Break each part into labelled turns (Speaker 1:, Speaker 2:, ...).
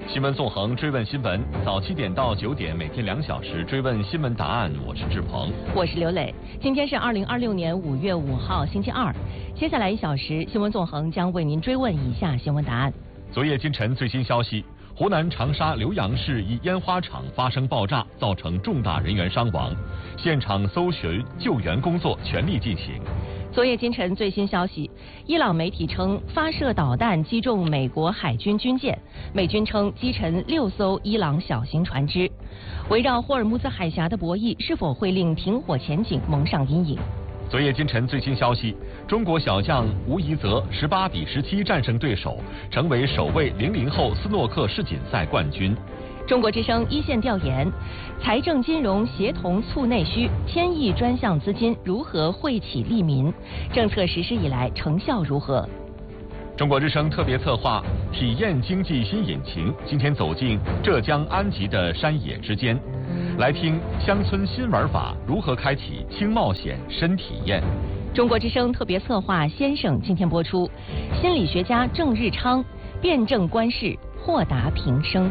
Speaker 1: 新闻纵横，追问新闻，早7点到9点，每天2小时追问新闻答案。我是志鹏，
Speaker 2: 我是刘磊。今天是2026年5月5号，星期二。接下来1小时，新闻纵横将为您追问以下新闻答案。
Speaker 1: 昨夜今晨最新消息，湖南长沙浏阳市一烟花厂发生爆炸，造成重大人员伤亡，现场搜寻救援工作全力进行。
Speaker 2: 昨夜今晨最新消息，伊朗媒体称发射导弹击中美国海军军舰，美军称击沉6艘伊朗小型船只。围绕霍尔木兹海峡的博弈是否会令停火前景蒙上阴影？
Speaker 1: 昨夜今晨最新消息，中国小将吴怡泽18比17战胜对手，成为首位00后斯诺克世锦赛冠军。
Speaker 2: 中国之声一线调研，财政金融协同促内需，1000亿专项资金如何惠企利民？政策实施以来成效如何？
Speaker 1: 中国之声特别策划体验经济新引擎，今天走进浙江安吉的山野之间，来听乡村新玩法如何开启轻冒险深体验。
Speaker 2: 中国之声特别策划先生今天播出，心理学家郑日昌辩证观世，豁达平生。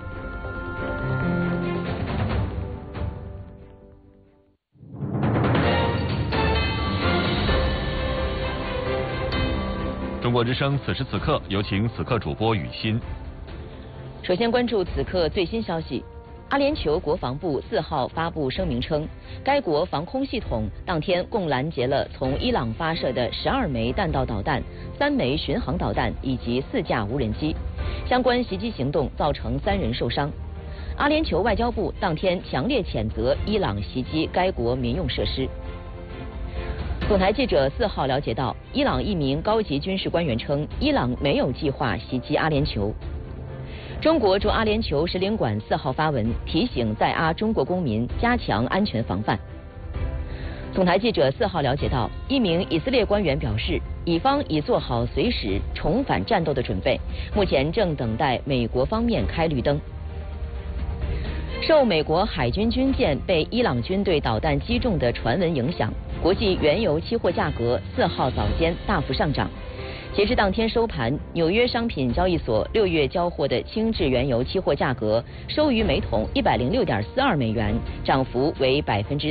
Speaker 1: 中国之声此时此刻，有请此刻主播雨欣。
Speaker 2: 首先关注此刻最新消息，阿联酋国防部4号发布声明称，该国防空系统当天共拦截了从伊朗发射的12枚弹道导弹、3枚巡航导弹以及4架无人机，相关袭击行动造成3人受伤。阿联酋外交部当天强烈谴责伊朗袭击该国民用设施。总台记者4号了解到，伊朗一名高级军事官员称，伊朗没有计划袭击阿联酋。中国驻阿联酋使领馆4号发文提醒在阿中国公民加强安全防范。总台记者4号了解到，一名以色列官员表示，以方已做好随时重返战斗的准备，目前正等待美国方面开绿灯。受美国海军军舰被伊朗军队导弹击中的传闻影响，国际原油期货价格4号早间大幅上涨。截至当天收盘，纽约商品交易所6月交货的轻质原油期货价格收于每桶106.42美元，涨幅为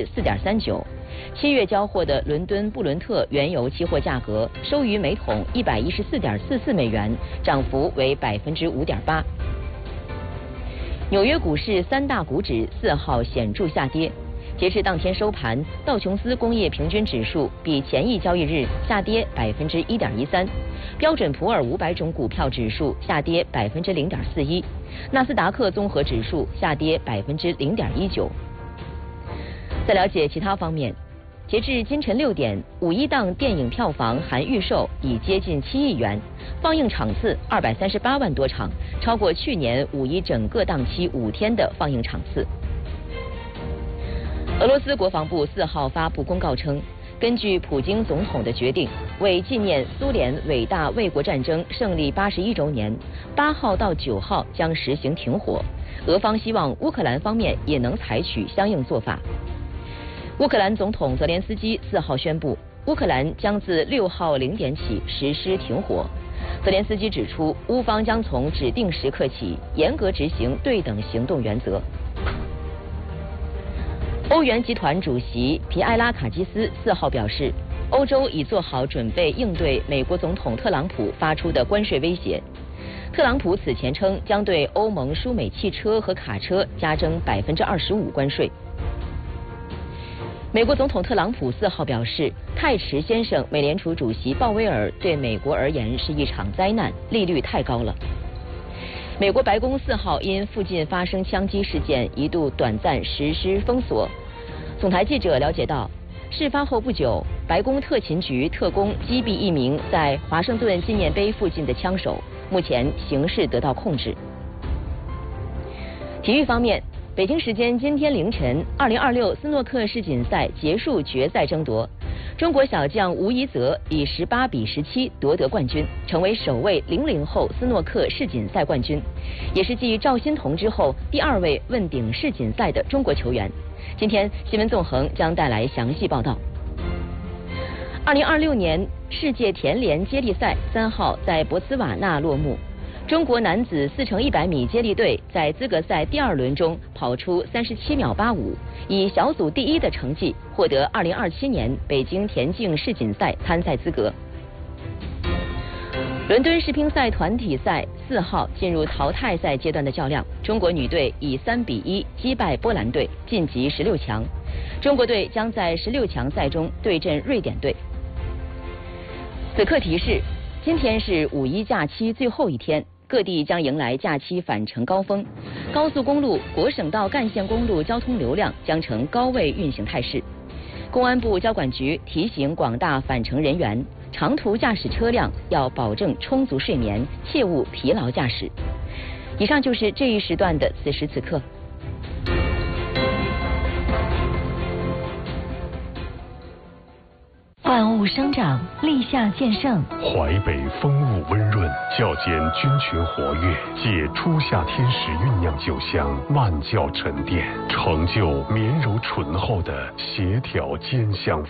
Speaker 2: 4.39%。7月交货的伦敦布伦特原油期货价格收于每桶114.44美元，涨幅为5.8%。纽约股市3大股指4号显著下跌。截至当天收盘，道琼斯工业平均指数比前一交易日下跌1.13%，标准普尔500种股票指数下跌0.41%，纳斯达克综合指数下跌0.19%。在了解其他方面，截至今晨6点，5·1档电影票房含预售已接近7亿元，放映场次238万多场，超过去年5·1整个档期5天的放映场次。俄罗斯国防部4号发布公告称，根据普京总统的决定，为纪念苏联伟大卫国战争胜利81周年，8号到9号将实行停火。俄方希望乌克兰方面也能采取相应做法。乌克兰总统泽连斯基4号宣布，乌克兰将自6号0点起实施停火。泽连斯基指出，乌方将从指定时刻起严格执行对等行动原则。欧元集团主席皮埃拉卡基斯4号表示，欧洲已做好准备应对美国总统特朗普发出的关税威胁。特朗普此前称将对欧盟输美汽车和卡车加征25%关税。美国总统特朗普4号表示，泰池先生美联储主席鲍威尔对美国而言是一场灾难，利率太高了。美国白宫4号因附近发生枪击事件一度短暂实施封锁。总台记者了解到，事发后不久，白宫特勤局特工击毙一名在华盛顿纪念碑附近的枪手，目前形势得到控制。体育方面，北京时间今天凌晨，2026斯诺克世锦赛结束决赛争夺，中国小将吴怡泽以18比17夺得冠军，成为首位00后斯诺克世锦赛冠军，也是继赵欣彤之后第2位问鼎世锦赛的中国球员。今天新闻纵横将带来详细报道。2026年世界田联接力赛3号在博茨瓦纳落幕， 中国男子4×100米接力队在资格赛第2轮中跑出37秒85，以小组第1的成绩获得2027年北京田径世锦赛参赛资格。伦敦世乒赛团体赛4号进入淘汰赛阶段的较量，中国女队以3-1击败波兰队，晋级16强。中国队将在16强赛中对阵瑞典队。此刻提示：今天是五一假期最后一天，各地将迎来假期返程高峰，高速公路、国省道干线公路交通流量将呈高位运行态势。公安部交管局提醒广大返程人员，长途驾驶车辆要保证充足睡眠，切勿疲劳驾驶。以上就是这一时段的此时此刻。万物生长，立夏见盛。
Speaker 3: 淮北风物温润，较间菌群活跃，借初夏天时酝酿酒香，慢酵沉淀，成就绵柔醇厚的协调兼香。